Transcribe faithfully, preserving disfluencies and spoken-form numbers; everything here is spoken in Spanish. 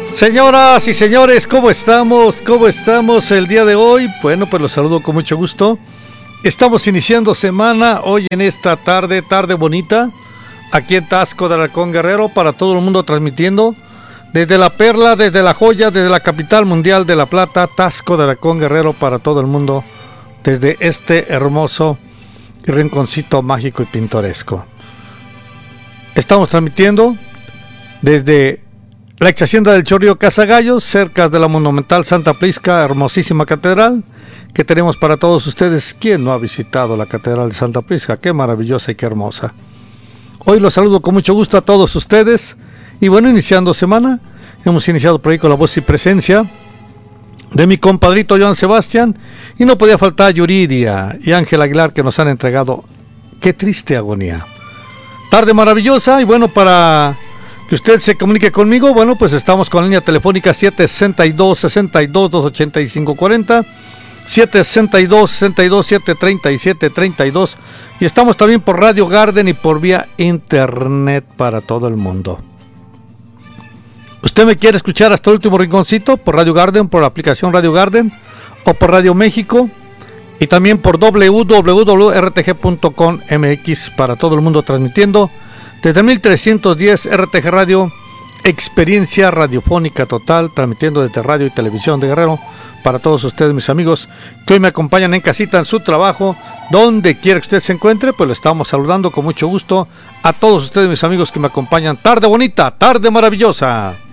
Señoras y señores, ¿cómo estamos? ¿Cómo estamos el día de hoy? Bueno, pues los saludo con mucho gusto. Estamos iniciando semana hoy en esta tarde, tarde bonita, aquí en Taxco de Alarcón Guerrero, para todo el mundo transmitiendo desde La Perla, desde La Joya, desde la capital mundial de La Plata, Taxco de Alarcón Guerrero, para todo el mundo, desde este hermoso rinconcito mágico y pintoresco. Estamos transmitiendo desde la ex hacienda del Chorrillo Casagallos, cerca de la monumental Santa Prisca, hermosísima catedral que tenemos para todos ustedes. ¿Quién no ha visitado la catedral de Santa Prisca? Qué maravillosa y qué hermosa. Hoy los saludo con mucho gusto a todos ustedes. Y bueno, iniciando semana, hemos iniciado por ahí con la voz y presencia de mi compadrito Joan Sebastián, y no podía faltar Yuridia y Ángel Aguilar, que nos han entregado Qué triste agonía. Tarde maravillosa. Y bueno, para que usted se comunique conmigo, bueno, pues estamos con la línea telefónica siete sesenta y dos, sesenta y dos, doscientos ochenta y cinco cuarenta, siete sesenta y dos, sesenta y dos, setecientos treinta y siete, treinta y dos, y estamos también por Radio Garden y por vía internet para todo el mundo. ¿Usted me quiere escuchar hasta el último rinconcito por Radio Garden, por la aplicación Radio Garden o por Radio México? Y también por doble u doble u doble u punto r t g punto com punto m x para todo el mundo, transmitiendo desde mil trescientos diez R T G Radio, experiencia radiofónica total, transmitiendo desde radio y televisión de Guerrero para todos ustedes, mis amigos, que hoy me acompañan en casita, en su trabajo, donde quiera que usted se encuentre. Pues lo estamos saludando con mucho gusto a todos ustedes, mis amigos, que me acompañan. Tarde bonita, tarde maravillosa.